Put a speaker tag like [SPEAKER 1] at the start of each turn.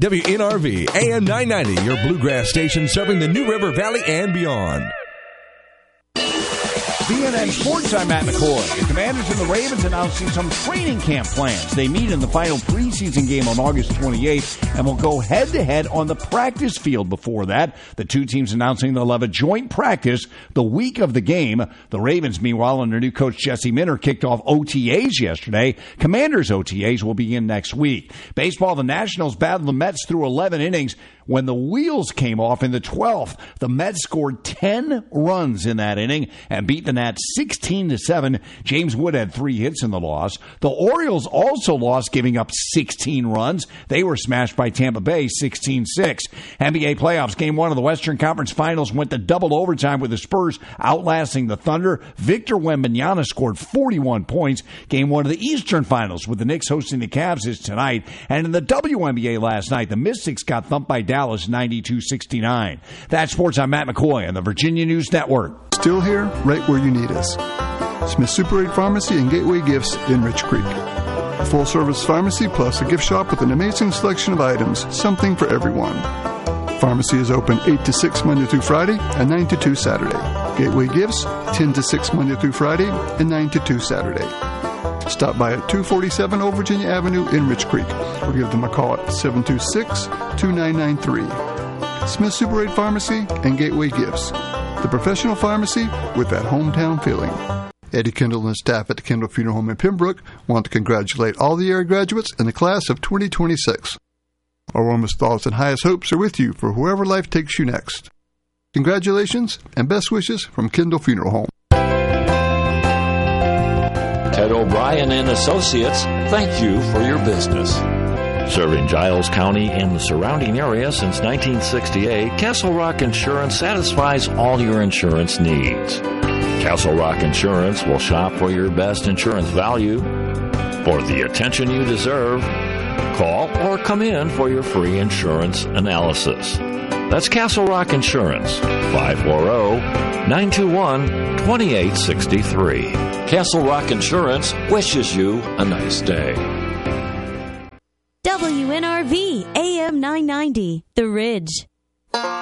[SPEAKER 1] WNRV AM 990, your bluegrass station serving the New River Valley and beyond.
[SPEAKER 2] BNN Sports, I'm Matt McCoy. The Commanders and the Ravens announcing some training camp plans. They meet in the final preseason game on August 28th and will go head-to-head on the practice field before that. The two teams announcing they'll have a joint practice the week of the game. The Ravens, meanwhile, under new coach Jesse Minter, kicked off OTAs yesterday. Commanders' OTAs will begin next week. Baseball, the Nationals battled the Mets through 11 innings. When the wheels came off in the 12th, the Mets scored 10 runs in that inning and beat the Nats 16-7. James Wood had 3 hits in the loss. The Orioles also lost, giving up 16 runs. They were smashed by Tampa Bay 16-6. NBA playoffs, Game 1 of the Western Conference Finals went to double overtime with the Spurs outlasting the Thunder. Victor Wembanyama scored 41 points. Game 1 of the Eastern Finals with the Knicks hosting the Cavs is tonight. And in the WNBA last night, the Mystics got thumped by Dallas 92-69. That's sports. I'm Matt McCoy on the Virginia News Network.
[SPEAKER 3] Still here, right where you need us. Smith Super 8 Pharmacy and Gateway Gifts in Rich Creek. A full-service pharmacy plus a gift shop with an amazing selection of items, something for everyone. Pharmacy is open 8 to 6 Monday through Friday and 9 to 2 Saturday. Gateway Gifts 10 to 6 Monday through Friday and 9 to 2 Saturday. Stop by at 247 Old Virginia Avenue in Rich Creek or give them a call at 726-2993. Smith Super 8 Pharmacy and Gateway Gifts. The professional pharmacy with that hometown feeling. Eddie Kendall and staff at the Kendall Funeral Home in Pembroke want to congratulate all the area graduates in the class of 2026. Our warmest thoughts and highest hopes are with you for wherever life takes you next. Congratulations and best wishes from Kendall Funeral Home.
[SPEAKER 4] Ted O'Brien and Associates, thank you for your business. Serving Giles County and the surrounding area since 1968, Castle Rock Insurance satisfies all your insurance needs. Castle Rock Insurance will shop for your best insurance value. For the attention you deserve, call or come in for your free insurance analysis. That's Castle Rock Insurance, 540-921-2863. Castle Rock Insurance wishes you a nice day.
[SPEAKER 5] WNRV AM 990, The Ridge.